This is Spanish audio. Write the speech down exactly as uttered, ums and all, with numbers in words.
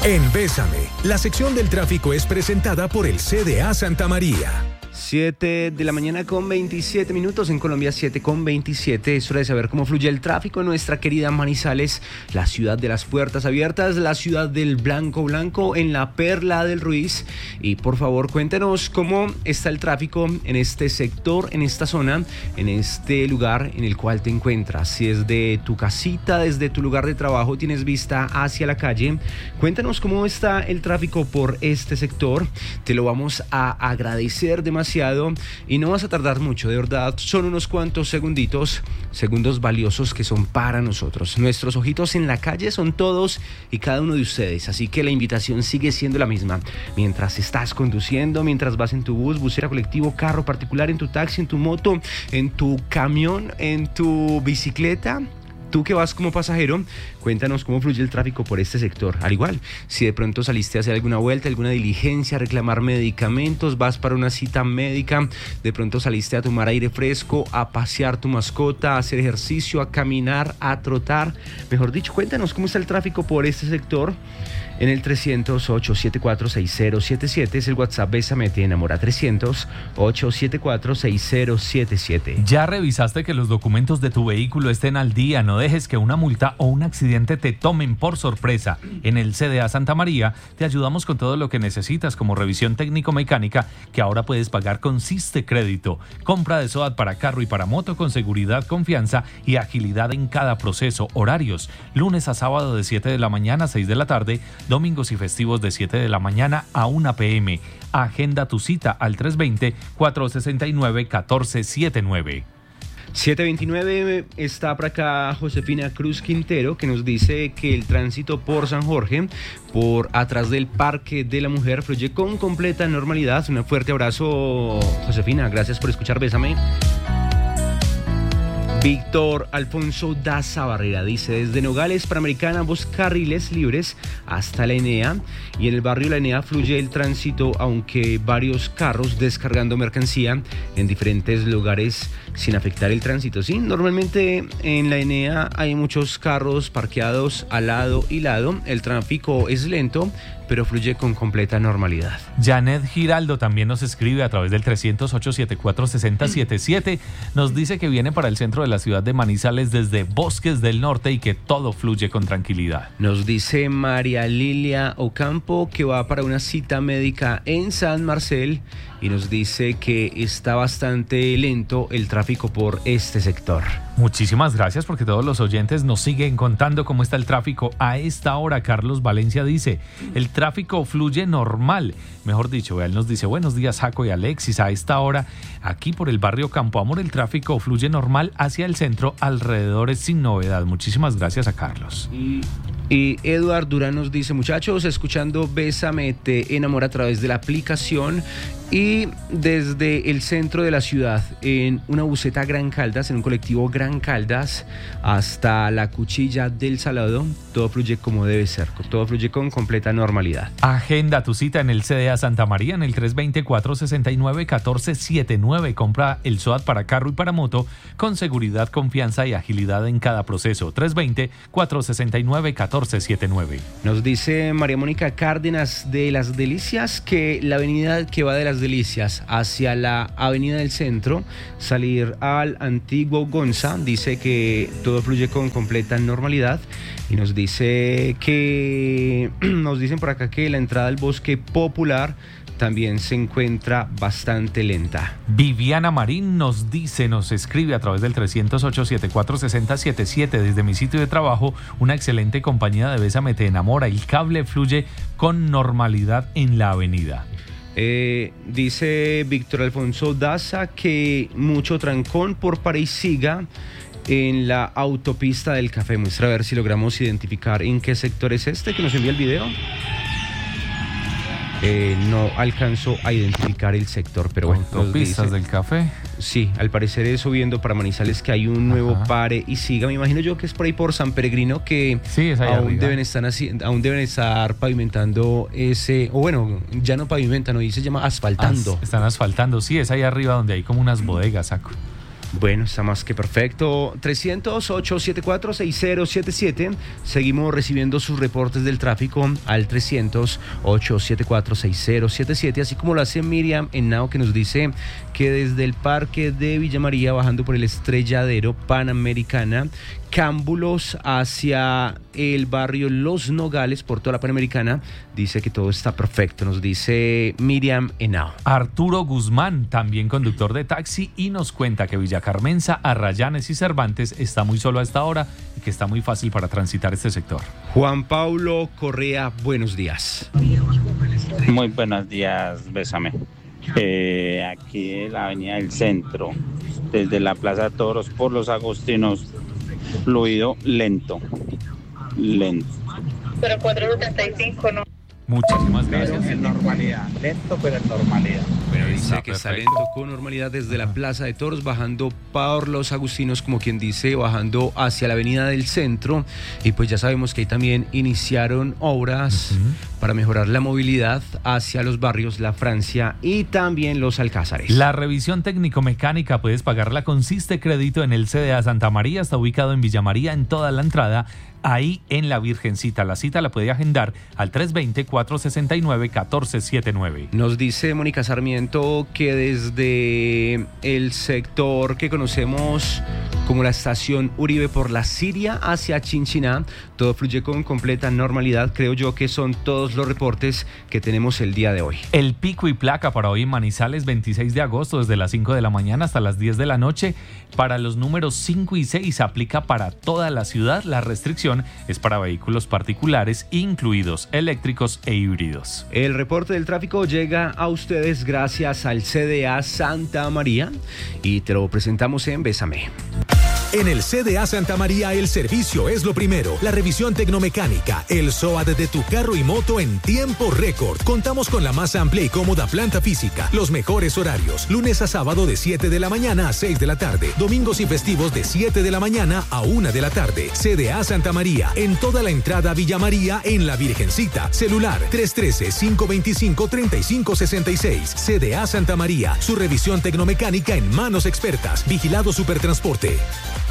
En Bésame, la sección del tráfico es presentada por el C D A Santa María. siete de la mañana con veintisiete minutos, en Colombia siete con veintisiete. Es hora de saber cómo fluye el tráfico en nuestra querida Manizales, la ciudad de las puertas abiertas, la ciudad del blanco blanco, en la Perla del Ruiz. Y por favor, cuéntenos cómo está el tráfico en este sector, en esta zona, en este lugar en el cual te encuentras. Si es de tu casita, desde tu lugar de trabajo, tienes vista hacia la calle, cuéntanos cómo está el tráfico por este sector. Te lo vamos a agradecer demasiado. Y no vas a tardar mucho, de verdad, son unos cuantos segunditos, segundos valiosos que son para nosotros. Nuestros ojitos en la calle son todos y cada uno de ustedes, así que la invitación sigue siendo la misma. Mientras estás conduciendo, mientras vas en tu bus, busera, colectivo, carro particular, en tu taxi, en tu moto, en tu camión, en tu bicicleta, tú que vas como pasajero, cuéntanos cómo fluye el tráfico por este sector. Al igual, si de pronto saliste a hacer alguna vuelta, alguna diligencia, reclamar medicamentos, vas para una cita médica, de pronto saliste a tomar aire fresco, a pasear tu mascota, a hacer ejercicio, a caminar, a trotar. Mejor dicho, cuéntanos cómo está el tráfico por este sector. En el trescientos, ochocientos setenta y cuatro, sesenta setenta y siete es el WhatsApp Bésame Te Enamora. Trescientos, ochocientos setenta y cuatro, sesenta setenta y siete. ¿Ya revisaste que los documentos de tu vehículo estén al día? No dejes que una multa o un accidente te tomen por sorpresa. En el C D A Santa María te ayudamos con todo lo que necesitas, como revisión técnico-mecánica, que ahora puedes pagar con Siste Crédito. Compra de SOAT para carro y para moto con seguridad, confianza y agilidad en cada proceso. Horarios: lunes a sábado de siete de la mañana a seis de la tarde, domingos y festivos de siete de la mañana a una pe eme. Agenda tu cita al tres dos cero, cuatro seis nueve, uno cuatro siete nueve. siete veintinueve, está por acá Josefina Cruz Quintero, que nos dice que el tránsito por San Jorge, por atrás del Parque de la Mujer, fluye con completa normalidad. Un fuerte abrazo, Josefina, gracias por escuchar Bésame. Víctor Alfonso Daza Barrera dice: desde Nogales Panamericana, ambos carriles libres hasta la Enea, y en el barrio La Enea fluye el tránsito, aunque varios carros descargando mercancía en diferentes lugares sin afectar el tránsito. Sí, normalmente en la Enea hay muchos carros parqueados al lado y lado, el tráfico es lento, pero fluye con completa normalidad. Janet Giraldo también nos escribe a través del trescientos, ochocientos setenta y cuatro, sesenta setenta y siete. Nos dice que viene para el centro de la ciudad de Manizales desde Bosques del Norte y que todo fluye con tranquilidad. Nos dice María Lilia Ocampo que va para una cita médica en San Marcel y nos dice que está bastante lento el tráfico por este sector. Muchísimas gracias, porque todos los oyentes nos siguen contando cómo está el tráfico a esta hora. Carlos Valencia dice: el tráfico fluye normal. Mejor dicho, él nos dice: buenos días, Jaco y Alexis. A esta hora, aquí por el barrio Campo Amor, el tráfico fluye normal hacia el centro, alrededores sin novedad. Muchísimas gracias a Carlos. Y, y Eduard Durán nos dice: muchachos, escuchando Bésame Te Enamora a través de la aplicación y desde el centro de la ciudad, en una buseta Gran Caldas, en un colectivo Gran Caldas, hasta la Cuchilla del Salado, todo fluye como debe ser, todo fluye con completa normalidad. Agenda tu cita en el C D A Santa María en el tres dos cero, cuatro seis nueve, uno cuatro siete nueve. Compra el SOAT para carro y para moto con seguridad, confianza y agilidad en cada proceso. tres dos cero, cuatro seis nueve, uno cuatro siete nueve. Nos dice María Mónica Cárdenas de Las Delicias que la avenida que va de Las Delicias hacia la avenida del Centro, salir al antiguo Gonza, dice que todo fluye con completa normalidad. Y nos dice que nos dicen por acá que la entrada al Bosque Popular también se encuentra bastante lenta. Viviana Marín nos dice, nos escribe a través del trescientos, ochocientos setenta y cuatro, sesenta setenta y siete: desde mi sitio de trabajo, una excelente compañía de Bésame Te Enamora. El cable fluye con normalidad en la avenida. Eh, dice Víctor Alfonso Daza que mucho trancón por Paraisiga en la autopista del Café. Muestra a ver si logramos identificar en qué sector es este que nos envía el video. Eh, no alcanzo a identificar el sector, pero bueno. Autopistas del Café. Sí, al parecer es subiendo para Manizales que hay un nuevo Ajá. Pare y Siga. Me imagino yo que es por ahí por San Peregrino que sí, es aún, deben estar así, aún deben estar pavimentando ese, o bueno, ya no pavimentan, hoy se llama asfaltando. As, están asfaltando, sí, es ahí arriba donde hay como unas bodegas, saco. Bueno, está más que perfecto. trescientos, ochocientos setenta y cuatro, sesenta setenta y siete. Seguimos recibiendo sus reportes del tráfico al trescientos, ochocientos setenta y cuatro, sesenta setenta y siete, así como lo hace Miriam Henao, que nos dice que desde el parque de Villa María, bajando por el Estrelladero, Panamericana, Cámbulos hacia el barrio Los Nogales, por toda la Panamericana, dice que todo está perfecto, nos dice Miriam Henao. Arturo Guzmán, también conductor de taxi, y nos cuenta que Villa Carmenza, Arrayanes y Cervantes está muy solo a esta hora y que está muy fácil para transitar este sector. Juan Pablo Correa, buenos días. Muy buenos días, Bésame. Eh, aquí en la avenida del Centro, desde la Plaza Toros por los Agostinos, fluido lento, lento. Pero cuatrocientos setenta y cinco, ¿no? Muchísimas gracias. Pero en normalidad, lento pero en normalidad. Bueno, dice Está que está perfecto. lento con normalidad desde la Plaza de Toros, bajando por los Agustinos, como quien dice, bajando hacia la Avenida del Centro. Y pues ya sabemos que ahí también iniciaron obras uh-huh. para mejorar la movilidad hacia los barrios La Francia y también los Alcázares. La revisión técnico-mecánica puedes pagarla con Siste Crédito en el C D A Santa María. Está ubicado en Villa María, en toda la entrada, ahí en la Virgencita. La cita la puede agendar al tres dos cero, cuatro seis nueve, uno cuatro siete nueve. Nos dice Mónica Sarmiento que desde el sector que conocemos como la estación Uribe por la Siria hacia Chinchiná, todo fluye con completa normalidad. Creo yo que son todos los reportes que tenemos el día de hoy. El pico y placa para hoy en Manizales, veintiséis de agosto, desde las cinco de la mañana hasta las diez de la noche. Para los números cinco y seis aplica para toda la ciudad. La restricción es para vehículos particulares, incluidos eléctricos e híbridos. El reporte del tráfico llega a ustedes gracias al C D A Santa María y te lo presentamos en Bésame. En el C D A Santa María el servicio es lo primero. La revisión tecnomecánica, el S O A T de tu carro y moto en tiempo récord. Contamos con la más amplia y cómoda planta física. Los mejores horarios. Lunes a sábado de siete de la mañana a seis de la tarde. Domingos y festivos de siete de la mañana a una de la tarde. C D A Santa María. En toda la entrada a Villa María en la Virgencita. Celular tres uno tres, cinco dos cinco, tres cinco seis seis. C D A Santa María. Su revisión tecnomecánica en manos expertas. Vigilado Supertransporte.